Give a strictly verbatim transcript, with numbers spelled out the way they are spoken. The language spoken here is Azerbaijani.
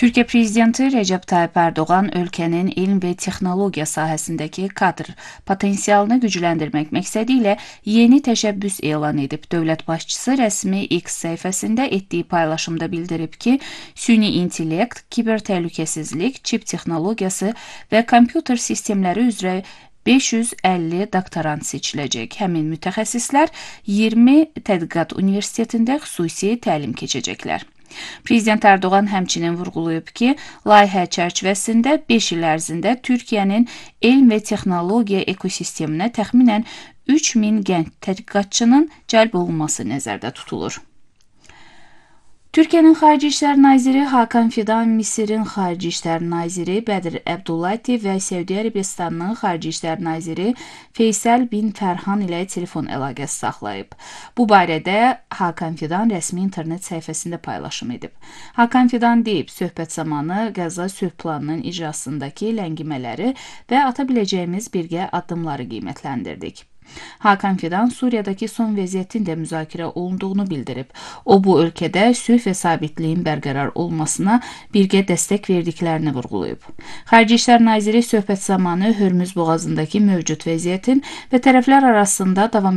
Türkiye Prezidenti Recep Tayyip Erdoğan ölkənin elm və texnologiya sahəsindəki kadr potensialını gücləndirmək məqsədilə yeni təşəbbüs elan edib. Dövlət başçısı rəsmi X səhifəsində etdiyi paylaşımda bildirib ki, süni intellekt, kiber təhlükəsizlik, çip texnologiyası və kompüter sistemləri üzrə beş yüz əlli doktorant seçiləcək. Həmin mütəxəssislər iyirmi tədqiqat universitetində xüsusi təlim keçəcəklər. Prezident Erdoğan həmçinin vurğulayıb ki, layihə çərçivəsində beş il ərzində Türkiyənin elm və texnologiya ekosisteminə təxminən üç min gənc tədqiqatçının cəlb olunması nəzərdə tutulur. Türkiyənin Xarici İşlər Naziri Hakan Fidan, Misirin Xarici İşlər Naziri Bədir Əbdullati və Səudiyyə Ərəbistanının Xarici İşlər Naziri Feysəl bin Fərhan ilə telefon əlaqəsi saxlayıb. Bu barədə Hakan Fidan rəsmi internet səhifəsində paylaşım edib. Hakan Fidan deyib, söhbət zamanı Qəzza sülh planının icrasındakı ləngimələri və ata biləcəyimiz birgə addımları qiymətləndirdik. Hakan Fidan Suriyadakı son vəziyyətin də müzakirə olunduğunu bildirib. O, bu ölkədə sülh və sabitliyin bərqərar olmasına birgə dəstək verdiklərini vurğulayıb. Xarici İşlər Naziri söhbət zamanı Hörmüz boğazındakı mövcud vəziyyətin və tərəflər arasında davam